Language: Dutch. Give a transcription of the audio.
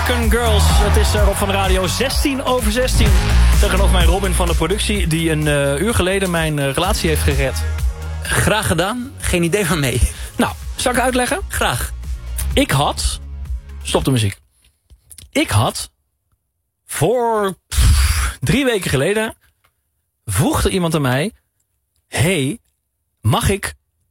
American Girls. Het is Rob van de Radio, 16:16. Tegenover mij Robin van de productie, die een uur geleden mijn relatie heeft gered. Graag gedaan, geen idee van mee. Nou, zal ik uitleggen? Graag. Ik had... Stop de muziek. Ik had... Voor 3 weken geleden... vroeg er iemand aan mij... Hey, mag ik